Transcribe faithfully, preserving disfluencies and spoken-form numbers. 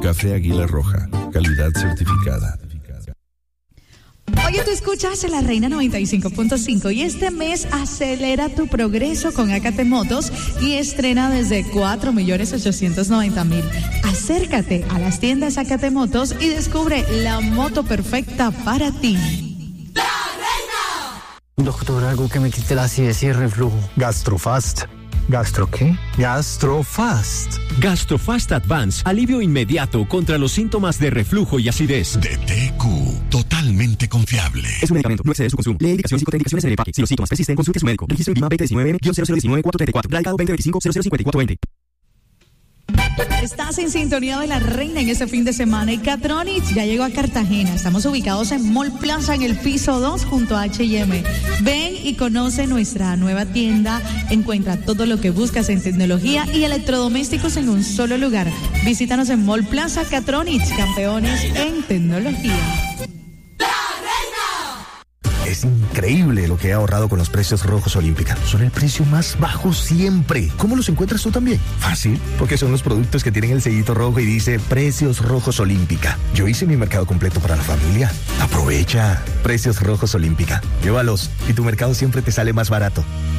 Café Águila Roja, calidad certificada. Oye, tú escuchas La Reina noventa y cinco punto cinco y este mes acelera tu progreso con Acate Motos y estrena desde cuatro millones ochocientos noventa mil. Acércate a las tiendas Acate Motos y descubre la moto perfecta para ti. ¡La Reina! Doctor, algo que me quite la acidez y el reflujo. Gastrofast. ¿Gastro qué? Gastrofast. Gastrofast Advance, alivio inmediato contra los síntomas de reflujo y acidez. De T Q, totalmente confiable. Es un medicamento, no excede su consumo. Lee indicaciones y contraindicaciones en el empaque. Si los síntomas persisten, consulte a su médico. Registro INVIMA veinte diecinueve cero cero diecinueve cuatro treinta y cuatro. Radicado veinte veinticinco cero cero cincuenta y cuatro veinte. Estás en sintonía de La Reina en este fin de semana y Catronics ya llegó a Cartagena. Estamos ubicados en Mall Plaza en el piso dos junto a H y M. Ven y conoce nuestra nueva tienda. Encuentra todo lo que buscas en tecnología y electrodomésticos en un solo lugar. Visítanos en Mall Plaza. Catronics, campeones en tecnología. Es increíble lo que he ahorrado con los precios rojos Olímpica. Son el precio más bajo siempre. ¿Cómo los encuentras tú también? Fácil, porque son los productos que tienen el sellito rojo y dice Precios Rojos Olímpica. Yo hice mi mercado completo para la familia. Aprovecha. Precios Rojos Olímpica. Llévalos y tu mercado siempre te sale más barato.